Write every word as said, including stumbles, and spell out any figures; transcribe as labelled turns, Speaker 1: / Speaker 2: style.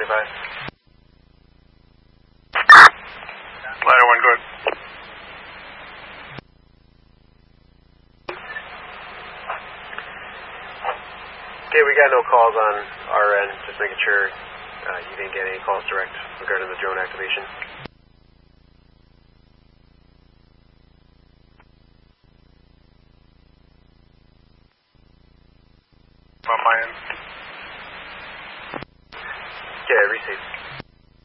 Speaker 1: seventy-five.
Speaker 2: Ladder one, good.
Speaker 1: Okay, we got no calls on our end, just making sure uh, you didn't get any calls direct regarding the drone activation.
Speaker 2: On my end.
Speaker 1: Okay, receive.